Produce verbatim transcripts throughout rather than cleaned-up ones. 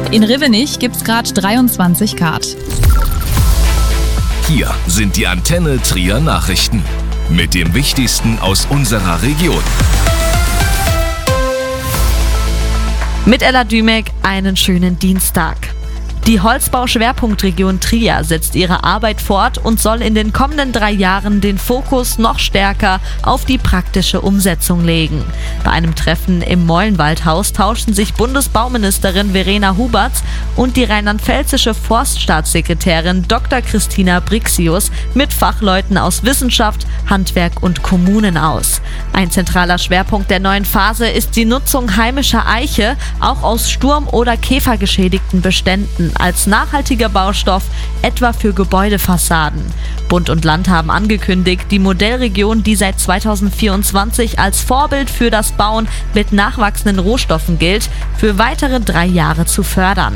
In Rivenich gibt's gerade dreiundzwanzig Grad. Hier sind die Antenne Trier Nachrichten mit dem Wichtigsten aus unserer Region. Mit Ella Dümek einen schönen Dienstag. Die Holzbau-Schwerpunktregion Trier setzt ihre Arbeit fort und soll in den kommenden drei Jahren den Fokus noch stärker auf die praktische Umsetzung legen. Bei einem Treffen im Meulenwaldhaus tauschten sich Bundesbauministerin Verena Huberts und die rheinland-pfälzische Forststaatssekretärin Doktor Christina Brixius mit Fachleuten aus Wissenschaft, Handwerk und Kommunen aus. Ein zentraler Schwerpunkt der neuen Phase ist die Nutzung heimischer Eiche, auch aus Sturm- oder Käfergeschädigten Beständen, als nachhaltiger Baustoff, etwa für Gebäudefassaden. Bund und Land haben angekündigt, die Modellregion, die seit zweitausendvierundzwanzig als Vorbild für das Bauen mit nachwachsenden Rohstoffen gilt, für weitere drei Jahre zu fördern.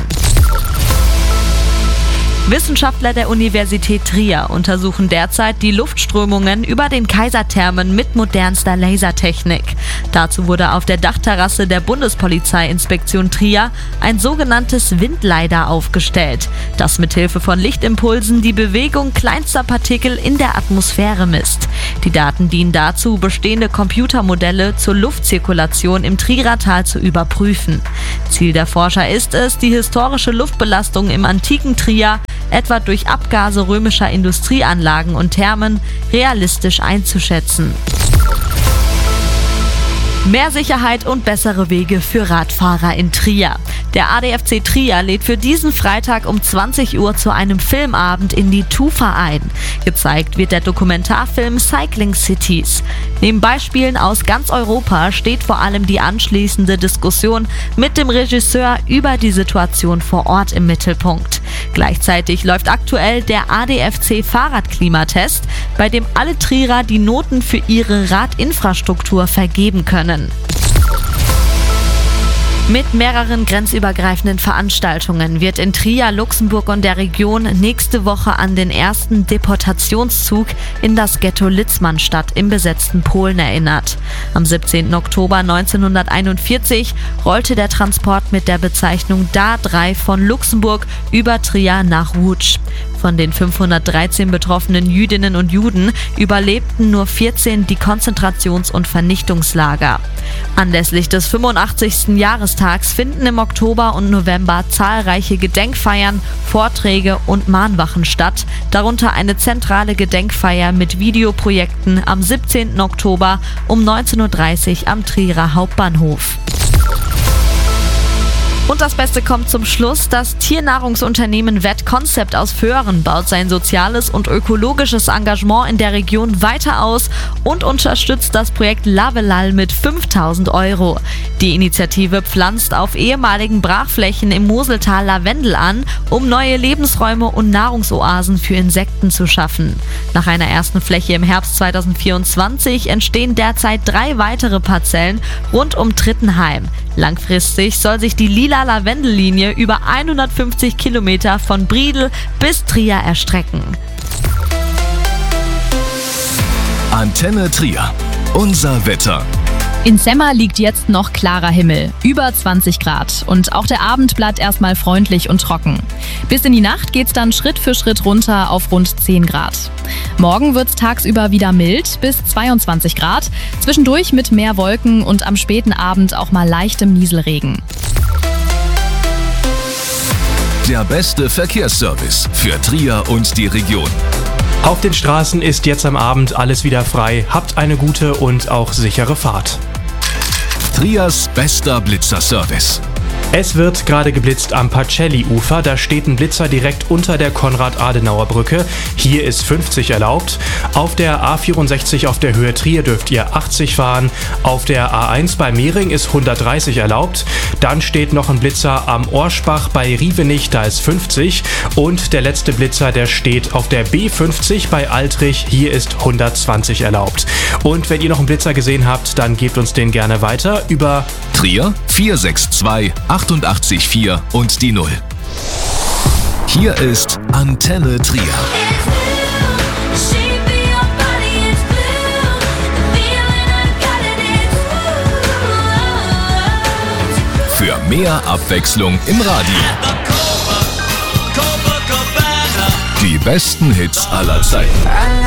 Wissenschaftler der Universität Trier untersuchen derzeit die Luftströmungen über den Kaiserthermen mit modernster Lasertechnik. Dazu wurde auf der Dachterrasse der Bundespolizeiinspektion Trier ein sogenanntes Windleider aufgestellt, das mithilfe von Lichtimpulsen die Bewegung kleinster Partikel in der Atmosphäre misst. Die Daten dienen dazu, bestehende Computermodelle zur Luftzirkulation im Trierer Tal zu überprüfen. Ziel der Forscher ist es, die historische Luftbelastung im antiken Trier, etwa durch Abgase römischer Industrieanlagen und Thermen, realistisch einzuschätzen. Mehr Sicherheit und bessere Wege für Radfahrer in Trier. Der A D F C Trier lädt für diesen Freitag um zwanzig Uhr zu einem Filmabend in die Tufa ein. Gezeigt wird der Dokumentarfilm Cycling Cities. Neben Beispielen aus ganz Europa steht vor allem die anschließende Diskussion mit dem Regisseur über die Situation vor Ort im Mittelpunkt. Gleichzeitig läuft aktuell der A D F C Fahrradklimatest, bei dem alle Trierer die Noten für ihre Radinfrastruktur vergeben können. Mit mehreren grenzübergreifenden Veranstaltungen wird in Trier, Luxemburg und der Region nächste Woche an den ersten Deportationszug in das Ghetto Litzmannstadt im besetzten Polen erinnert. Am siebzehnten Oktober neunzehnhunderteinundvierzig rollte der Transport mit der Bezeichnung D A drei von Luxemburg über Trier nach Łódź. Von den fünfhundertdreizehn betroffenen Jüdinnen und Juden überlebten nur vierzehn die Konzentrations- und Vernichtungslager. Anlässlich des fünfundachtzigsten Jahrestags finden im Oktober und November zahlreiche Gedenkfeiern, Vorträge und Mahnwachen statt, darunter eine zentrale Gedenkfeier mit Videoprojekten am siebzehnten Oktober um neunzehn Uhr dreißig am Trierer Hauptbahnhof. Und das Beste kommt zum Schluss. Das Tiernahrungsunternehmen Vet Concept aus Föhren baut sein soziales und ökologisches Engagement in der Region weiter aus und unterstützt das Projekt Lavelal mit fünftausend Euro. Die Initiative pflanzt auf ehemaligen Brachflächen im Moseltal Lavendel an, um neue Lebensräume und Nahrungsoasen für Insekten zu schaffen. Nach einer ersten Fläche im Herbst zweitausendvierundzwanzig entstehen derzeit drei weitere Parzellen rund um Trittenheim. Langfristig soll sich die lila Lavendellinie über hundertfünfzig Kilometer von Briedel bis Trier erstrecken. Antenne Trier. Unser Wetter. In Semmer liegt jetzt noch klarer Himmel, über zwanzig Grad. Und auch der Abend bleibt erstmal freundlich und trocken. Bis in die Nacht geht's dann Schritt für Schritt runter auf rund zehn Grad. Morgen wird's tagsüber wieder mild bis zweiundzwanzig Grad. Zwischendurch mit mehr Wolken und am späten Abend auch mal leichtem Nieselregen. Der beste Verkehrsservice für Trier und die Region. Auf den Straßen ist jetzt am Abend alles wieder frei. Habt eine gute und auch sichere Fahrt. Triers bester Blitzerservice. Es wird gerade geblitzt am Pacelli-Ufer. Da steht ein Blitzer direkt unter der Konrad-Adenauer-Brücke. Hier ist fünfzig erlaubt. Auf der A vierundsechzig auf der Höhe Trier dürft ihr achtzig fahren. Auf der A eins bei Mehring ist hundertdreißig erlaubt. Dann steht noch ein Blitzer am Orschbach bei Rivenich, da ist fünfzig. Und der letzte Blitzer, der steht auf der B fünfzig bei Altrich. Hier ist hundertzwanzig erlaubt. Und wenn ihr noch einen Blitzer gesehen habt, dann gebt uns den gerne weiter über Trier vier sechs zwei achtundachtzig vier und die null. Hier ist Antenne Trier. Für Mehr Abwechslung im Radio. Die besten Hits aller Zeiten.